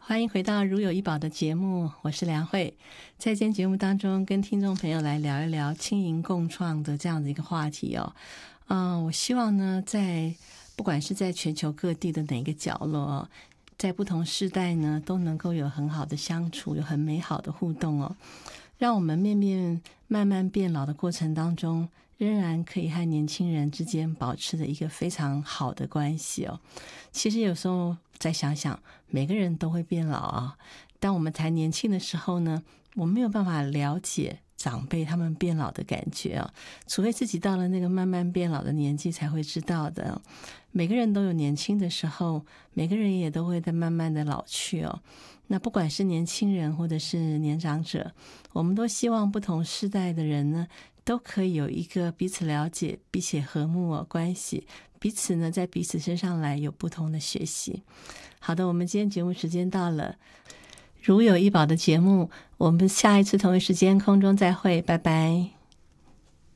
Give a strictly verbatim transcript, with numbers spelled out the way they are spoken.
欢迎回到如有一宝的节目，我是梁慧。在今天节目当中，跟听众朋友来聊一聊轻盈共创的这样的一个话题哦。嗯、呃，我希望呢，在不管是在全球各地的哪个角落哦，在不同世代呢，都能够有很好的相处，有很美好的互动哦，让我们面面慢慢变老的过程当中，仍然可以和年轻人之间保持着一个非常好的关系哦。其实有时候再想想，每个人都会变老啊。当我们才年轻的时候呢，我们没有办法了解长辈他们变老的感觉啊，除非自己到了那个慢慢变老的年纪才会知道的。每个人都有年轻的时候，每个人也都会在慢慢的老去哦。那不管是年轻人或者是年长者，我们都希望不同世代的人呢，都可以有一个彼此了解、彼此和睦哦关系，彼此呢在彼此身上来有不同的学习。好的，我们今天节目时间到了，如有一宝的节目，我们下一次同一时间空中再会，拜拜。